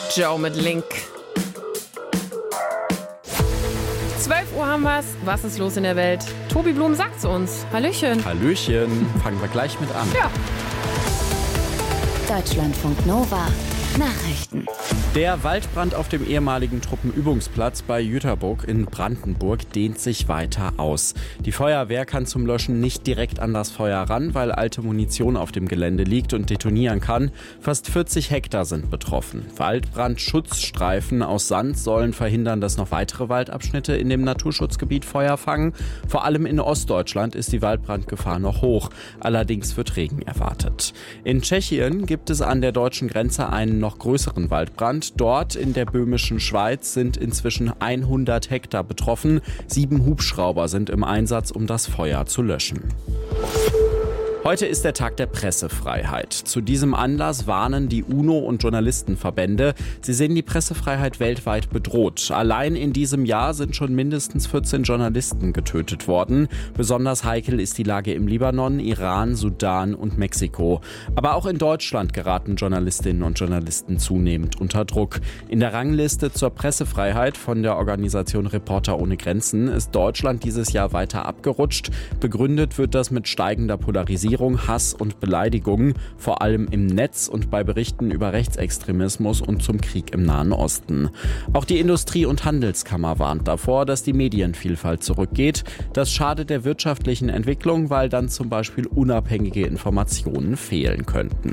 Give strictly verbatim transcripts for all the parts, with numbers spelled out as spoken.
Joe mit Link. zwölf Uhr haben wir's. Was ist los in der Welt? Tobi Blum sagt's uns. Hallöchen. Hallöchen. Fangen wir gleich mit an. Ja. Deutschlandfunk Nova. Nachrichten. Der Waldbrand auf dem ehemaligen Truppenübungsplatz bei Jüterbog in Brandenburg dehnt sich weiter aus. Die Feuerwehr kann zum Löschen nicht direkt an das Feuer ran, weil alte Munition auf dem Gelände liegt und detonieren kann. Fast vierzig Hektar sind betroffen. Waldbrandschutzstreifen aus Sand sollen verhindern, dass noch weitere Waldabschnitte in dem Naturschutzgebiet Feuer fangen. Vor allem in Ostdeutschland ist die Waldbrandgefahr noch hoch. Allerdings wird Regen erwartet. In Tschechien gibt es an der deutschen Grenze einen noch größeren Waldbrand. Dort in der böhmischen Schweiz sind inzwischen hundert Hektar betroffen. Sieben Hubschrauber sind im Einsatz, um das Feuer zu löschen. Heute ist der Tag der Pressefreiheit. Zu diesem Anlass warnen die UNO und Journalistenverbände. Sie sehen die Pressefreiheit weltweit bedroht. Allein in diesem Jahr sind schon mindestens vierzehn Journalisten getötet worden. Besonders heikel ist die Lage im Libanon, Iran, Sudan und Mexiko. Aber auch in Deutschland geraten Journalistinnen und Journalisten zunehmend unter Druck. In der Rangliste zur Pressefreiheit von der Organisation Reporter ohne Grenzen ist Deutschland dieses Jahr weiter abgerutscht. Begründet wird das mit steigender Polarisierung, Hass und Beleidigungen, vor allem im Netz und bei Berichten über Rechtsextremismus und zum Krieg im Nahen Osten. Auch die Industrie- und Handelskammer warnt davor, dass die Medienvielfalt zurückgeht. Das schadet der wirtschaftlichen Entwicklung, weil dann zum Beispiel unabhängige Informationen fehlen könnten.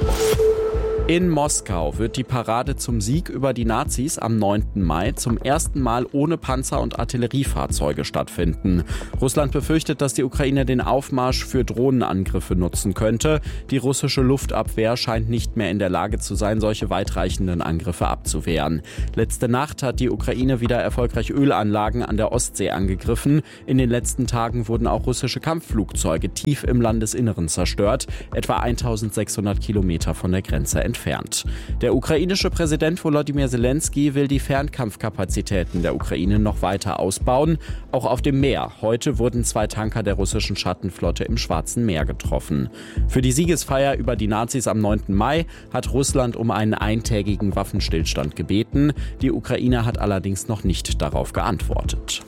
In Moskau wird die Parade zum Sieg über die Nazis am neunten Mai zum ersten Mal ohne Panzer- und Artilleriefahrzeuge stattfinden. Russland befürchtet, dass die Ukraine den Aufmarsch für Drohnenangriffe nutzen könnte. Die russische Luftabwehr scheint nicht mehr in der Lage zu sein, solche weitreichenden Angriffe abzuwehren. Letzte Nacht hat die Ukraine wieder erfolgreich Ölanlagen an der Ostsee angegriffen. In den letzten Tagen wurden auch russische Kampfflugzeuge tief im Landesinneren zerstört, etwa eintausendsechshundert Kilometer von der Grenze entfernt. Entfernt. Der ukrainische Präsident Volodymyr Zelensky will die Fernkampfkapazitäten der Ukraine noch weiter ausbauen, auch auf dem Meer. Heute wurden zwei Tanker der russischen Schattenflotte im Schwarzen Meer getroffen. Für die Siegesfeier über die Nazis am neunten Mai hat Russland um einen eintägigen Waffenstillstand gebeten. Die Ukraine hat allerdings noch nicht darauf geantwortet.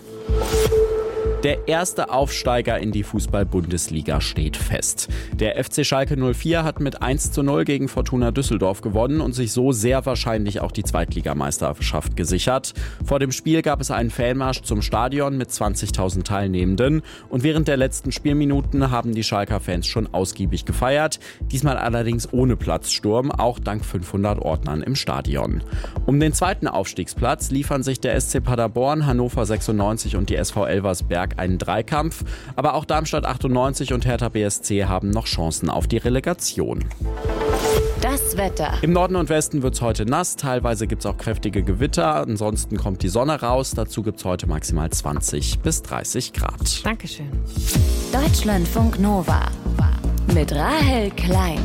Der erste Aufsteiger in die Fußball-Bundesliga steht fest. Der F C Schalke null vier hat mit eins zu null gegen Fortuna Düsseldorf gewonnen und sich so sehr wahrscheinlich auch die Zweitligameisterschaft gesichert. Vor dem Spiel gab es einen Fanmarsch zum Stadion mit zwanzigtausend Teilnehmenden und während der letzten Spielminuten haben die Schalker Fans schon ausgiebig gefeiert, diesmal allerdings ohne Platzsturm, auch dank fünfhundert Ordnern im Stadion. Um den zweiten Aufstiegsplatz liefern sich der S C Paderborn, Hannover sechsundneunzig und die S V Elversberg einen Dreikampf, aber auch Darmstadt achtundneunzig und Hertha B S C haben noch Chancen auf die Relegation. Das Wetter. Im Norden und Westen wird es heute nass, teilweise gibt es auch kräftige Gewitter, ansonsten kommt die Sonne raus, dazu gibt es heute maximal zwanzig bis dreißig Grad. Dankeschön. Deutschlandfunk Nova mit Rahel Klein.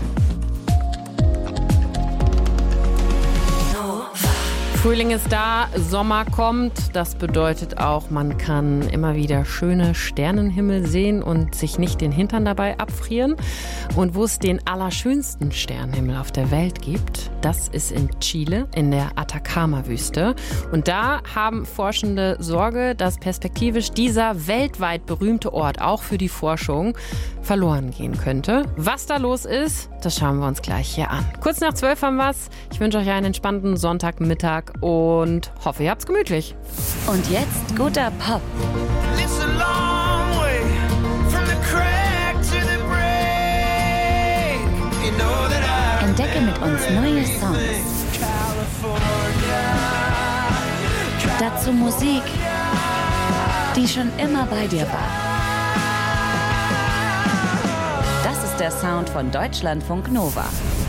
Frühling ist da, Sommer kommt. Das bedeutet auch, man kann immer wieder schöne Sternenhimmel sehen und sich nicht den Hintern dabei abfrieren. Und wo es den allerschönsten Sternenhimmel auf der Welt gibt, das ist in Chile, in der Atacama-Wüste. Und da haben Forschende Sorge, dass perspektivisch dieser weltweit berühmte Ort auch für die Forschung verloren gehen könnte. Was da los ist, das schauen wir uns gleich hier an. Kurz nach zwölf haben wir's. Ich wünsche euch einen entspannten Sonntagmittag und hoffe, ihr habt's gemütlich. Und jetzt guter Pop. Entdecke mit uns neue Songs. Dazu Musik, die schon immer bei dir war. Das ist der Sound von Deutschlandfunk Nova.